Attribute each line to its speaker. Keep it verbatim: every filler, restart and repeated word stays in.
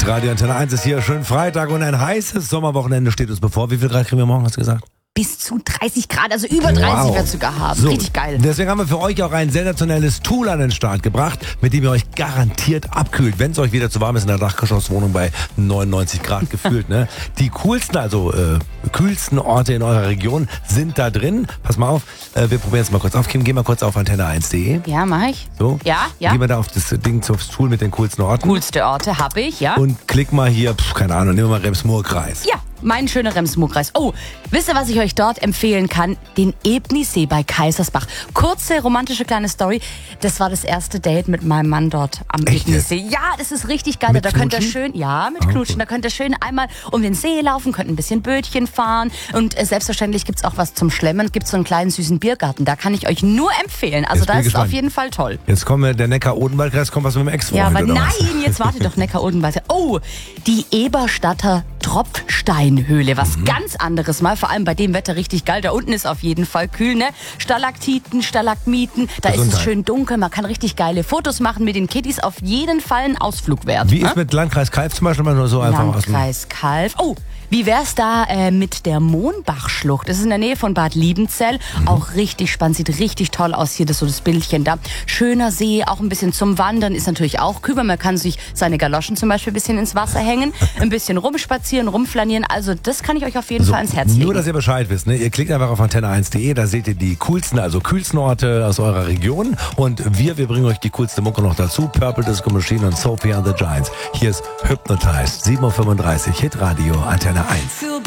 Speaker 1: Radio Antenne eins ist hier. Schön Freitag und ein heißes Sommerwochenende steht uns bevor. Wie viel Grad kriegen wir morgen, hast du gesagt?
Speaker 2: Bis zu dreißig Grad, also über dreißig
Speaker 1: Wow.
Speaker 2: wird es sogar haben.
Speaker 1: So,
Speaker 2: Richtig geil.
Speaker 1: Deswegen haben wir für euch auch ein sensationelles Tool an den Start gebracht, mit dem ihr euch garantiert abkühlt, wenn es euch wieder zu warm ist in der Dachgeschosswohnung bei neunundneunzig Grad gefühlt. Ne? Die coolsten, also äh, kühlsten Orte in eurer Region sind da drin. Pass mal auf, äh, wir probieren es mal kurz auf. Kim, geh mal kurz auf antenne eins punkt de.
Speaker 2: Ja, mach ich.
Speaker 1: So,
Speaker 2: Ja, ja.
Speaker 1: Geh mal da auf das Ding, aufs Tool mit den coolsten Orten.
Speaker 2: Coolste Orte habe ich, ja.
Speaker 1: Und klick mal hier, pf, keine Ahnung, nehmen wir mal Rems-Murr-Kreis.
Speaker 2: Ja, mein schöner Rems-Murr-Kreis. Oh, wisst ihr, was ich euch dort empfehlen kann? Den Ebnisee bei Kaisersbach. Kurze, romantische kleine Story. Das war das erste Date mit meinem Mann dort am
Speaker 1: Echt
Speaker 2: Ebnisee. Ja, das ist richtig geil.
Speaker 1: Mit
Speaker 2: Da könnt ihr
Speaker 1: Knutschen?
Speaker 2: schön, ja, mit
Speaker 1: Oh,
Speaker 2: Knutschen.
Speaker 1: cool.
Speaker 2: Da könnt ihr schön einmal um den See laufen, könnt ein bisschen Bötchen fahren. Und äh, selbstverständlich gibt's auch was zum Schlemmen. Es gibt so einen kleinen süßen Biergarten. Da kann ich euch nur empfehlen. Also
Speaker 1: Jetzt
Speaker 2: da
Speaker 1: bin
Speaker 2: ist
Speaker 1: ich
Speaker 2: es auf
Speaker 1: gespannt.
Speaker 2: jeden Fall toll.
Speaker 1: Jetzt kommen wir, der Neckar-Odenwald-Kreis kommt was mit dem ex
Speaker 2: Ja, aber
Speaker 1: oder
Speaker 2: nein,
Speaker 1: was?
Speaker 2: jetzt warte doch, Neckar-Odenwald. Oh, die Eberstadter Tropfsteinhöhle. Was
Speaker 1: Mhm.
Speaker 2: ganz anderes mal. Vor allem bei dem Wetter richtig geil. Da unten ist auf jeden Fall kühl, ne? Stalaktiten, Stalagmiten. Da ist
Speaker 1: Gesundheit.
Speaker 2: es schön dunkel. Man kann richtig geile Fotos machen mit den Kiddies. Auf jeden Fall ein Ausflug wert.
Speaker 1: Wie
Speaker 2: ne?
Speaker 1: ist mit Landkreis Kalf zum Beispiel mal nur so einfach aus dem...
Speaker 2: Landkreis Kalf. Oh, wie wär's da äh, mit der Mohnbachschlucht? Das ist in der Nähe von Bad Liebenzell.
Speaker 1: Mhm.
Speaker 2: Auch richtig spannend, sieht richtig toll aus hier, das so das Bildchen da. Schöner See, auch ein bisschen zum Wandern, ist natürlich auch kühl. Man kann sich seine Galoschen zum Beispiel ein bisschen ins Wasser hängen, ein bisschen rumspazieren, rumflanieren. Also das kann ich euch auf jeden
Speaker 1: So,
Speaker 2: Fall ans Herz legen.
Speaker 1: nur, dass ihr Bescheid wisst, ne? Ihr klickt einfach auf antenne eins punkt de, da seht ihr die coolsten, also kühlsten Orte aus eurer Region. Und wir, wir bringen euch die coolste Mucke noch dazu. Purple Disco Machine und Sophie and the Giants. Hier ist Hypnotized, sieben Uhr fünfunddreißig, Hitradio Antenne eins.